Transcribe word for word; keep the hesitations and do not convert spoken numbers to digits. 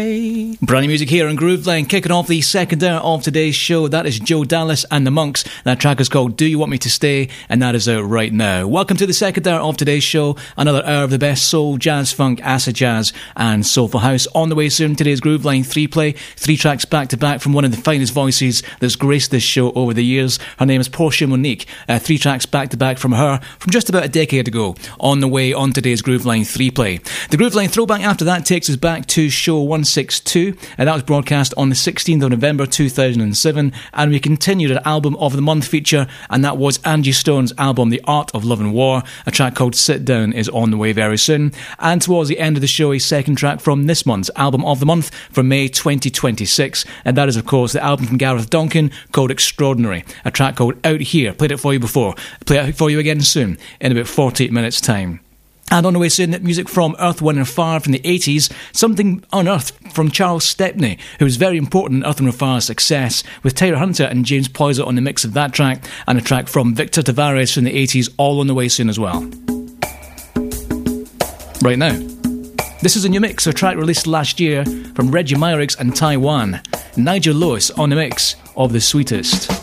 Brand new music here on Grooveline, kicking off the second hour of today's show. That is Joe Dallas and the Monks. That track is called Do You Want Me to Stay, and that is out right now. Welcome to the second hour of today's show. Another hour of the best soul, jazz, funk, acid jazz, and soulful house. On the way soon, today's Grooveline three play, three tracks back to back from one of the finest voices that's graced this show over the years. Her name is Portia Monique. Uh, three tracks back to back from her from just about a decade ago. On the way on today's Grooveline three play. The Grooveline throwback after that takes us back to show one sixty-two, and that was broadcast on the sixteenth of November two thousand seven, and we continued an album of the month feature, and that was Angie Stone's album The Art of Love and War. A track called Sit Down is on the way very soon, and towards the end of the show, a second track from this month's album of the month for May twenty twenty-six, and that is of course the album from Gareth Duncan called Extraordinary, a track called Out Here. Played it for you before, play it for you again soon in about forty-eight minutes time. And on the way soon, music from Earth, Wind and Fire from the eighties, something unearthed from Charles Stepney, who was very important in Earth, Wind and Fire's success, with Tyler Hunter and James Poyser on the mix of that track, and a track from Victor Tavares from the eighties, all on the way soon as well. Right now, this is a new mix, a track released last year from Reggie Myrick and Taiwan. Nigel Lewis on the mix of The Sweetest.